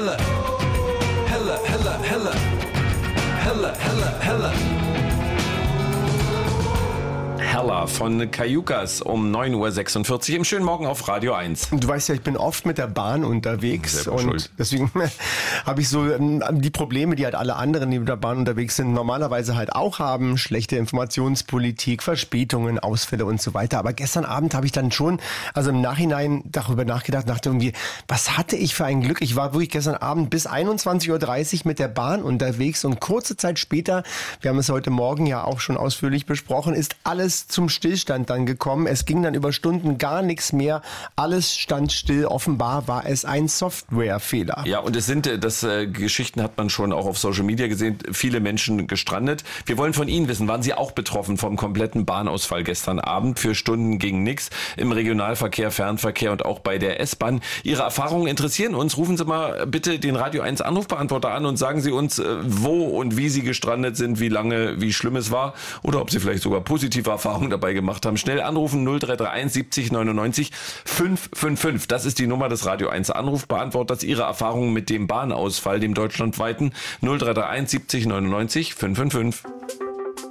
helle. Helle, helle, helle. Helle, helle, helle. Hella von Cayucas um 9.46 Uhr im schönen Morgen auf Radio 1. Du weißt ja, ich bin oft mit der Bahn unterwegs und deswegen habe ich so die Probleme, die halt alle anderen, die mit der Bahn unterwegs sind, normalerweise halt auch haben. Schlechte Informationspolitik, Verspätungen, Ausfälle und so weiter. Aber gestern Abend habe ich dann schon, also im Nachhinein darüber nachgedacht, dachte irgendwie, was hatte ich für ein Glück? Ich war wirklich gestern Abend bis 21.30 Uhr mit der Bahn unterwegs und kurze Zeit später, wir haben es heute Morgen ja auch schon ausführlich besprochen, ist alles zum Stillstand dann gekommen. Es ging dann über Stunden gar nichts mehr. Alles stand still. Offenbar war es ein Softwarefehler. Ja, und Geschichten hat man schon auch auf Social Media gesehen. Viele Menschen gestrandet. Wir wollen von Ihnen wissen, waren Sie auch betroffen vom kompletten Bahnausfall gestern Abend? Für Stunden ging nichts im Regionalverkehr, Fernverkehr und auch bei der S-Bahn. Ihre Erfahrungen interessieren uns. Rufen Sie mal bitte den Radio 1 Anrufbeantworter an und sagen Sie uns, wo und wie Sie gestrandet sind, wie lange, wie schlimm es war oder ob Sie vielleicht sogar positive Erfahrungen dabei gemacht haben. Schnell anrufen 0331 70 99 555. Das ist die Nummer des Radio 1 Anrufbeantworters. Ihre Erfahrungen mit dem Bahnausfall, dem deutschlandweiten 0331 70 99 555.